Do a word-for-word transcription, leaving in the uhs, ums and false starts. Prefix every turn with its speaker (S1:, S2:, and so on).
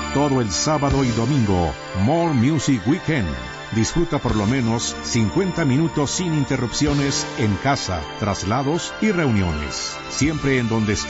S1: Todo el sábado y domingo, More Music Weekend. Disfruta por lo menos cincuenta minutos sin interrupciones en casa, traslados y reuniones. Siempre en donde esté